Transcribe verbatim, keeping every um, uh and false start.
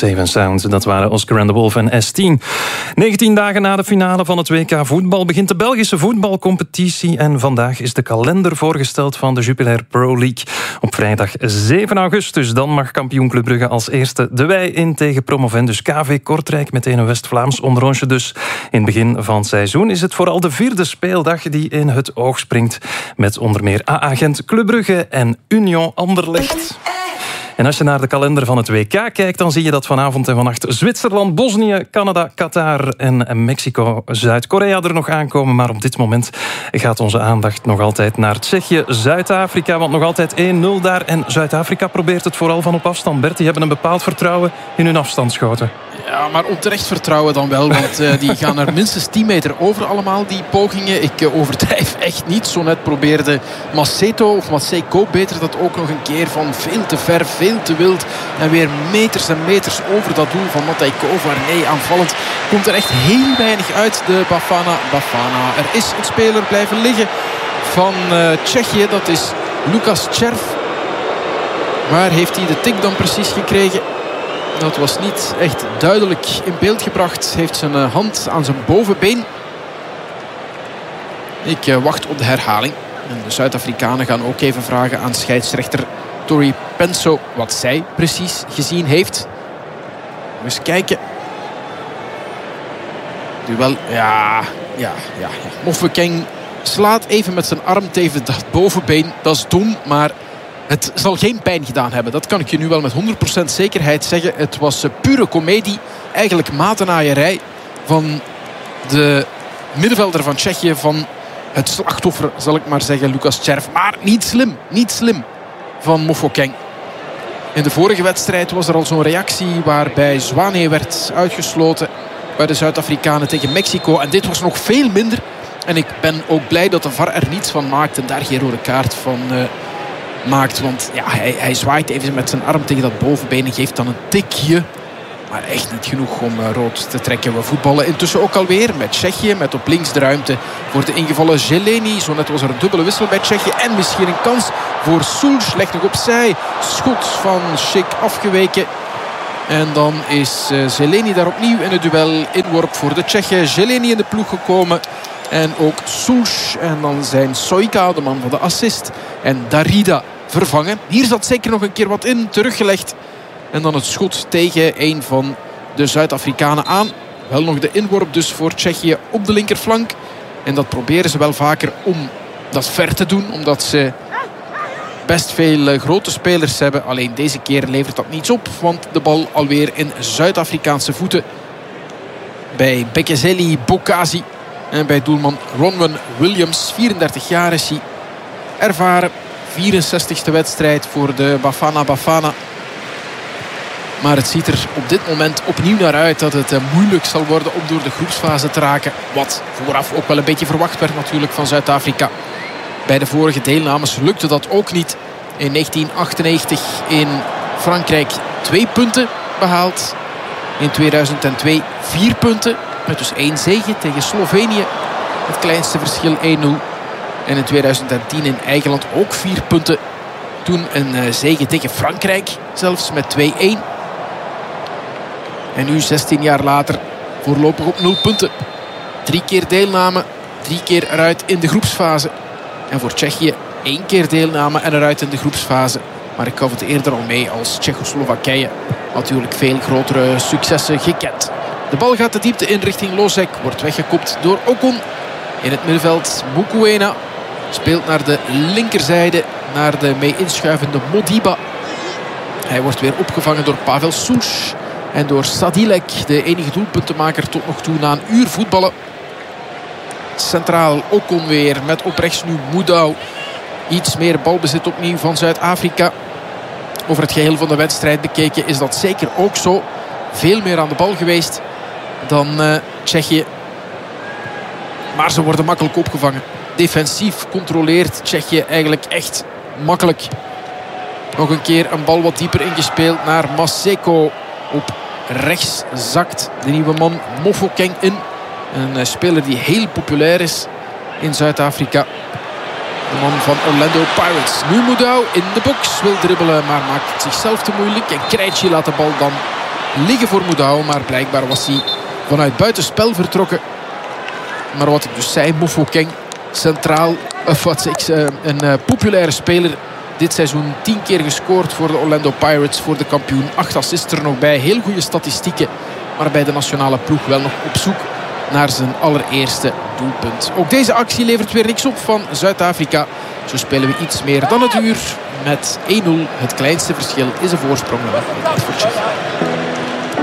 Safe and Sound. Dat waren Oscar and the Wolf en S tien. negentien dagen na de finale van het W K voetbal begint de Belgische voetbalcompetitie. En vandaag is de kalender voorgesteld van de Jupiler Pro League. Op vrijdag zeven augustus. Dan mag kampioen Club Brugge als eerste de wei in tegen promovendus K V Kortrijk. Meteen een West-Vlaams onderrondje dus. In het begin van het seizoen is het vooral de vierde speeldag die in het oog springt. Met onder meer A A Gent, Club Brugge en Union Anderlecht. En als je naar de kalender van het W K kijkt, dan zie je dat vanavond en vannacht Zwitserland, Bosnië, Canada, Qatar en Mexico, Zuid-Korea er nog aankomen. Maar op dit moment gaat onze aandacht nog altijd naar Tsjechië, Zuid-Afrika. Want nog altijd één nul daar. En Zuid-Afrika probeert het vooral van op afstand. Bert, die hebben een bepaald vertrouwen in hun afstandsschoten. Ja, maar onterecht vertrouwen dan wel. Want uh, die gaan er minstens tien meter over allemaal, die pogingen. Ik uh, overdrijf echt niet. Zo net probeerde Maceto, of Maseko beter, dat ook nog een keer van veel te ver, veel te wild. En weer meters en meters over dat doel van Matej Kovar. Nee, aanvallend komt er echt heel weinig uit, de Bafana Bafana. Er is een speler blijven liggen van uh, Tsjechië. Dat is Lukas Tjerv. Waar heeft hij de tik dan precies gekregen? Dat was niet echt duidelijk in beeld gebracht. Heeft zijn hand aan zijn bovenbeen. Ik uh, wacht op de herhaling. En de Zuid-Afrikanen gaan ook even vragen aan scheidsrechter Tori Penso wat zij precies gezien heeft. Eens kijken. Duel. Ja, ja, ja. ja. Mofokeng slaat even met zijn arm tegen dat bovenbeen. Dat is dom, maar het zal geen pijn gedaan hebben. Dat kan ik je nu wel met honderd procent zekerheid zeggen. Het was pure komedie. Eigenlijk matenaaierij van de middenvelder van Tsjechië. Van het slachtoffer, zal ik maar zeggen, Lukas Tjerv. Maar niet slim. Niet slim van Mofokeng. In de vorige wedstrijd was er al zo'n reactie waarbij Zwane werd uitgesloten bij de Zuid-Afrikanen tegen Mexico. En dit was nog veel minder. En ik ben ook blij dat de V A R er niets van maakt en daar geen rode kaart van uh, maakt. Want ja, hij, hij zwaait even met zijn arm tegen dat bovenbeen en geeft dan een tikje. Maar echt niet genoeg om uh, rood te trekken. We voetballen intussen ook alweer met Tsjechië. Met op links de ruimte voor de ingevallen Zeleny. Zo net was er een dubbele wissel bij Tsjechië. En misschien een kans voor Sulj. Legt nog opzij. Schot van Schick afgeweken. En dan is uh, Zeleny daar opnieuw in het duel. Inworp voor de Tsjechen. Zeleny in de ploeg gekomen. En ook Sulj. En dan zijn Soika, de man van de assist. En Darida vervangen. Hier zat zeker nog een keer wat in. Teruggelegd. En dan het schot tegen een van de Zuid-Afrikanen aan. Wel nog de inworp dus voor Tsjechië op de linkerflank. En dat proberen ze wel vaker om dat ver te doen. Omdat ze best veel grote spelers hebben. Alleen deze keer levert dat niets op. Want de bal alweer in Zuid-Afrikaanse voeten. Bij Bekezeli Bokazi. En bij doelman Ronwen Williams. vierendertig jaar is hij. Ervaren. vierenzestigste wedstrijd voor de Bafana Bafana. Maar het ziet er op dit moment opnieuw naar uit dat het moeilijk zal worden om door de groepsfase te raken. Wat vooraf ook wel een beetje verwacht werd natuurlijk van Zuid-Afrika. Bij de vorige deelnames lukte dat ook niet. In negentien achtennegentig in Frankrijk twee punten behaald. In tweeduizend twee vier punten. Met dus één zege tegen Slovenië. Het kleinste verschil één nul. En in tweeduizend tien in eigen land ook vier punten. Toen een zege tegen Frankrijk. Zelfs met twee-één. En nu zestien jaar later voorlopig op nul punten. Drie keer deelname. Drie keer eruit in de groepsfase. En voor Tsjechië één keer deelname en eruit in de groepsfase. Maar ik gaf het eerder al mee als Tsjechoslowakije. Natuurlijk veel grotere successen gekend. De bal gaat de diepte in richting Losek. Wordt weggekopt door Ocon. In het middenveld Mukwena. Speelt naar de linkerzijde. Naar de mee inschuivende Modiba. Hij wordt weer opgevangen door Pavel Sulj. En door Sadilek, de enige doelpuntenmaker tot nog toe na een uur voetballen. Centraal Ocon weer met op rechts nu Moedau. Iets meer balbezit opnieuw van Zuid-Afrika. Over het geheel van de wedstrijd bekeken is dat zeker ook zo. Veel meer aan de bal geweest dan uh, Tsjechië. Maar ze worden makkelijk opgevangen. Defensief controleert Tsjechië eigenlijk echt makkelijk. Nog een keer een bal wat dieper ingespeeld naar Maseko. Op rechts zakt de nieuwe man Mofokeng in. Een speler die heel populair is in Zuid-Afrika. De man van Orlando Pirates. Nu Moedau in de box. Wil dribbelen, maar maakt het zichzelf te moeilijk. En Krejci laat de bal dan liggen voor Moedau. Maar blijkbaar was hij vanuit buitenspel vertrokken. Maar wat ik dus zei, Mofokeng centraal, of wat ik zei, een uh, populaire speler. Dit seizoen tien keer gescoord voor de Orlando Pirates, voor de kampioen. Acht assists er nog bij, heel goede statistieken. Maar bij de nationale ploeg wel nog op zoek naar zijn allereerste doelpunt. Ook deze actie levert weer niks op van Zuid-Afrika. Zo spelen we iets meer dan het uur met één nul. Het kleinste verschil is een voorsprong met Tsjechië.